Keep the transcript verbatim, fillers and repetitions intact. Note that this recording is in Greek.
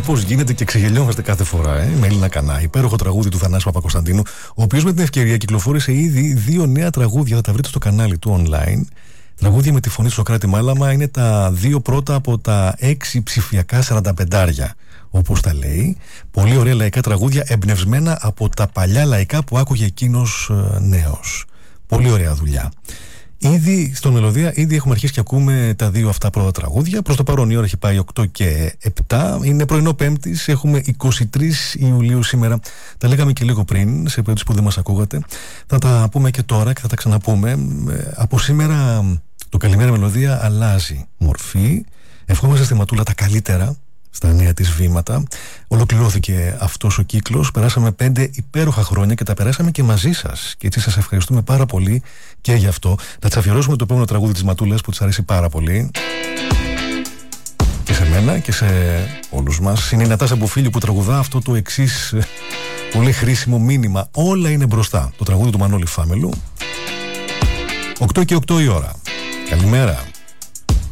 Πώς γίνεται και ξεγελιόμαστε κάθε φορά, ε? Με Έλληνα Κανά. Υπέροχο τραγούδι του Θανάση Παπακοσταντίνου, ο οποίος με την ευκαιρία κυκλοφόρησε ήδη δύο νέα τραγούδια. Θα τα βρείτε στο κανάλι του online. Τραγούδια με τη φωνή του Σωκράτη Μάλαμα. Είναι τα δύο πρώτα από τα έξι ψηφιακά σαρανταπεντάρια, όπως τα λέει. Πολύ ωραία λαϊκά τραγούδια, εμπνευσμένα από τα παλιά λαϊκά που άκουγε εκείνος ε, νέος. Πολύ ωραία δουλειά. Ήδη στο Μελωδία, ήδη έχουμε αρχίσει και ακούμε τα δύο αυτά πρώτα τραγούδια. Προς το παρόν η ώρα έχει πάει οκτώ και επτά. Είναι πρωινό Πέμπτης, έχουμε είκοσι τρεις Ιουλίου σήμερα. Τα λέγαμε και λίγο πριν, σε περίπτωση που δεν μας ακούγατε. Θα τα πούμε και τώρα και θα τα ξαναπούμε. Από σήμερα το Καλημέρα Μελωδία αλλάζει μορφή. Ευχόμαστε στη Ματούλα τα καλύτερα στα νέα της βήματα. Ολοκληρώθηκε αυτός ο κύκλος. Περάσαμε πέντε υπέροχα χρόνια και τα περάσαμε και μαζί σας. Και έτσι σας ευχαριστούμε πάρα πολύ και γι' αυτό. Θα της αφιερώσουμε το επόμενο τραγούδι της Ματούλας που της αρέσει πάρα πολύ. Και σε μένα και σε όλους μας. Είναι η Νατάσα Μπουφίλιου που τραγουδά αυτό το εξής πολύ χρήσιμο μήνυμα. Όλα είναι μπροστά. Το τραγούδι του Μανώλη Φάμελου. οκτώ και οκτώ η ώρα. Καλημέρα.